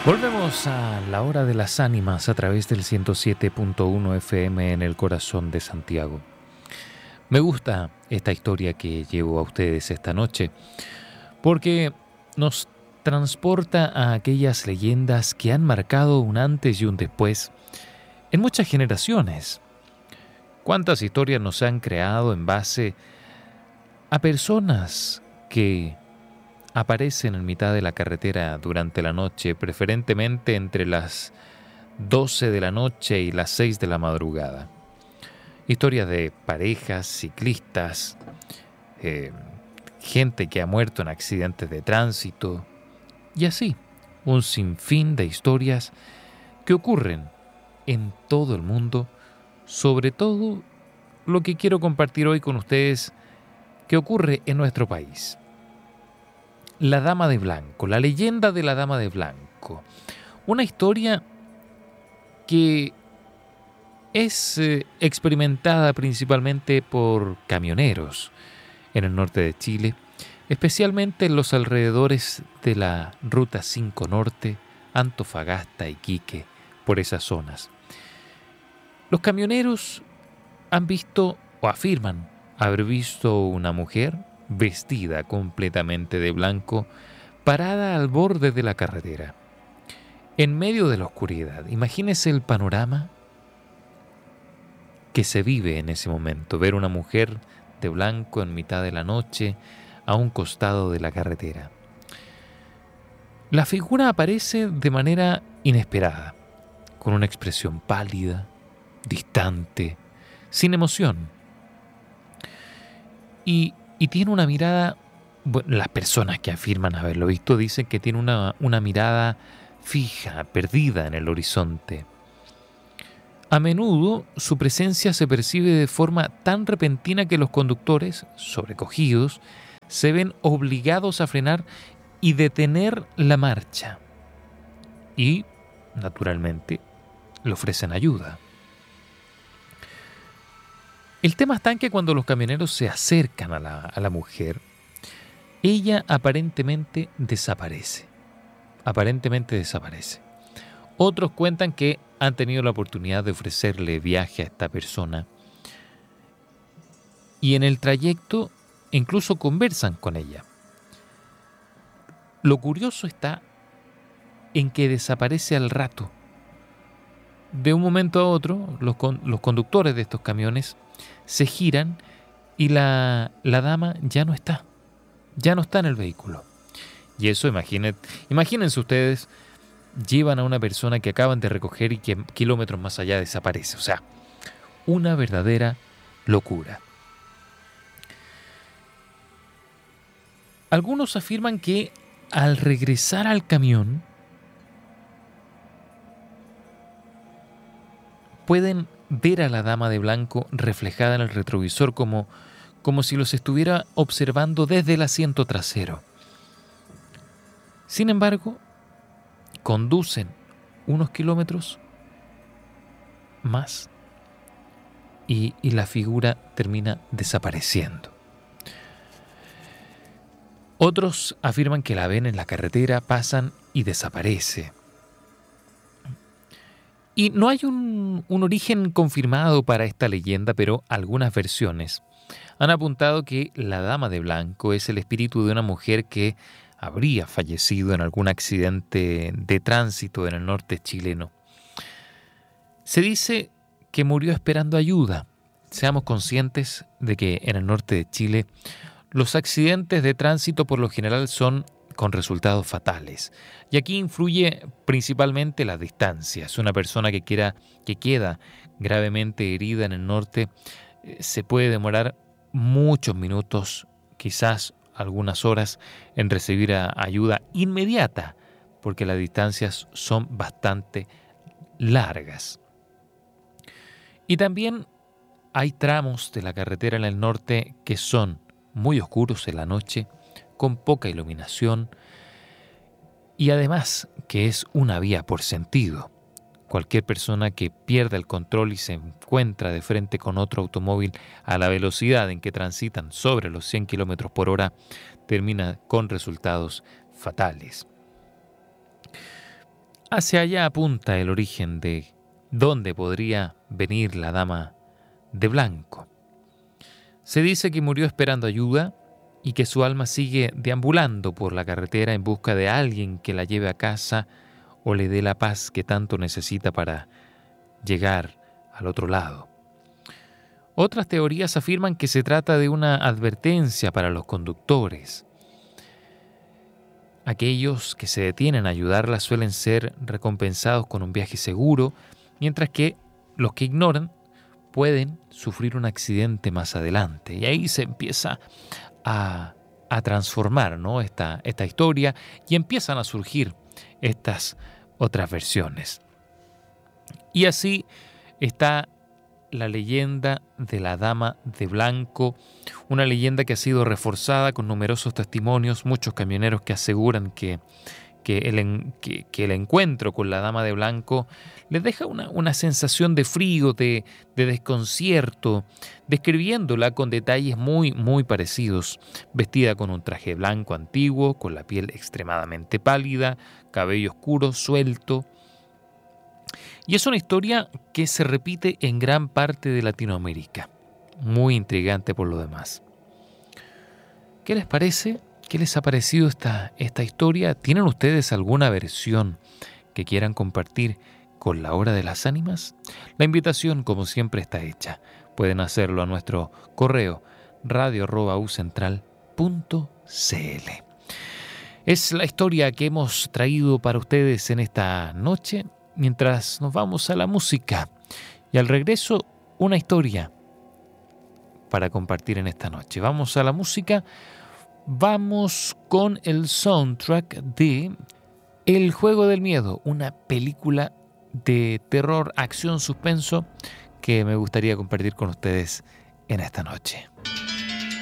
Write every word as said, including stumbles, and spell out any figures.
Volvemos a la hora de las ánimas a través del ciento siete punto uno F M en el corazón de Santiago. Me gusta esta historia que llevo a ustedes esta noche porque nos transporta a aquellas leyendas que han marcado un antes y un después en muchas generaciones. ¿Cuántas historias nos han creado en base a personas que aparecen en mitad de la carretera durante la noche, preferentemente entre las doce de la noche y las seis de la madrugada? Historias de parejas, ciclistas, eh, gente que ha muerto en accidentes de tránsito y así, un sinfín de historias que ocurren en todo el mundo, sobre todo lo que quiero compartir hoy con ustedes que ocurre en nuestro país. La Dama de Blanco, la leyenda de la Dama de Blanco. Una historia que es eh, experimentada principalmente por camioneros en el norte de Chile, especialmente en los alrededores de la Ruta cinco Norte, Antofagasta, Iquique, por esas zonas. Los camioneros han visto o afirman haber visto una mujer vestida completamente de blanco, parada al borde de la carretera, en medio de la oscuridad. Imagínese el panorama que se vive en ese momento, ver una mujer de blanco en mitad de la noche a un costado de la carretera. La figura aparece de manera inesperada, con una expresión pálida, distante, sin emoción. Y, y tiene una mirada, bueno, las personas que afirman haberlo visto dicen que tiene una, una mirada fija, perdida en el horizonte. A menudo su presencia se percibe de forma tan repentina que los conductores, sobrecogidos, se ven obligados a frenar y detener la marcha. Y, naturalmente, le ofrecen ayuda. El tema está en que cuando los camioneros se acercan a la, a la mujer, ella aparentemente desaparece. Aparentemente desaparece. Otros cuentan que han tenido la oportunidad de ofrecerle viaje a esta persona y en el trayecto incluso conversan con ella. Lo curioso está en que desaparece al rato. De un momento a otro, los, con, los conductores de estos camiones se giran y la, la dama ya no está. Ya no está en el vehículo. Y eso, imaginen, imagínense ustedes, llevan a una persona que acaban de recoger y que kilómetros más allá desaparece. O sea, una verdadera locura. Algunos afirman que al regresar al camión pueden ver a la dama de blanco reflejada en el retrovisor como, como si los estuviera observando desde el asiento trasero. Sin embargo, conducen unos kilómetros más y, y la figura termina desapareciendo. Otros afirman que la ven en la carretera, pasan y desaparece. Y no hay un, un origen confirmado para esta leyenda, pero algunas versiones han apuntado que la Dama de Blanco es el espíritu de una mujer que habría fallecido en algún accidente de tránsito en el norte chileno. Se dice que murió esperando ayuda. Seamos conscientes de que en el norte de Chile los accidentes de tránsito por lo general son con resultados fatales. Y aquí influye principalmente la distancia. Si una persona que, quiera, que queda gravemente herida en el norte eh, se puede demorar muchos minutos, quizás algunas horas, en recibir a, ayuda inmediata, porque las distancias son bastante largas. Y también hay tramos de la carretera en el norte que son muy oscuros en la noche, con poca iluminación, y además que es una vía por sentido. Cualquier persona que pierda el control y se encuentra de frente con otro automóvil a la velocidad en que transitan sobre los cien kilómetros por hora termina con resultados fatales. Hacia allá apunta el origen de dónde podría venir la dama de blanco. Se dice que murió esperando ayuda y que su alma sigue deambulando por la carretera en busca de alguien que la lleve a casa o le dé la paz que tanto necesita para llegar al otro lado. Otras teorías afirman que se trata de una advertencia para los conductores. Aquellos que se detienen a ayudarla suelen ser recompensados con un viaje seguro, mientras que los que ignoran pueden sufrir un accidente más adelante. Y ahí se empieza a, a transformar, ¿no? esta, esta historia y empiezan a surgir estas otras versiones. Y así está la leyenda de la Dama de Blanco, una leyenda que ha sido reforzada con numerosos testimonios, muchos camioneros que aseguran que, que, el, que, que el encuentro con la Dama de Blanco les deja una, una sensación de frío, de, de desconcierto, describiéndola con detalles muy, muy parecidos, vestida con un traje blanco antiguo, con la piel extremadamente pálida, cabello oscuro, suelto. Y es una historia que se repite en gran parte de Latinoamérica, muy intrigante por lo demás. ¿Qué les parece? ¿Qué les ha parecido esta, esta historia? ¿Tienen ustedes alguna versión que quieran compartir con la Hora de las Ánimas? La invitación, como siempre, está hecha. Pueden hacerlo a nuestro correo radio arroba u central punto c l. Es la historia que hemos traído para ustedes en esta noche, mientras nos vamos a la música. Y al regreso, una historia para compartir en esta noche. Vamos a la música. Vamos con el soundtrack de El Juego del Miedo, una película de terror, acción, suspenso que me gustaría compartir con ustedes en esta noche.